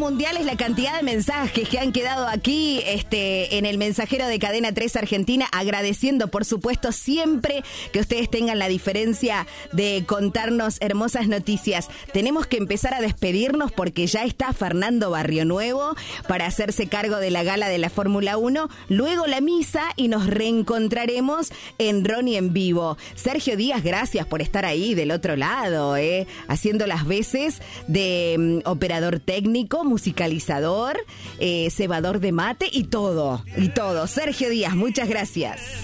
mundial es la cantidad de mensajes que han quedado aquí en el mensajero de Cadena 3 Argentina, agradeciendo, por supuesto, siempre que ustedes tengan la diferencia de contarnos hermosas noticias. Tenemos que empezar a despedirnos porque ya está Fernando Barrionuevo para hacerse cargo de la gala de la Fórmula 1, luego la misa y nos reencontraremos en Ronnie en vivo. Sergio Díaz, gracias por estar ahí del otro lado, haciendo las veces de operador técnico, musicalizador, cebador de mate y todo. Sergio Díaz, muchas gracias.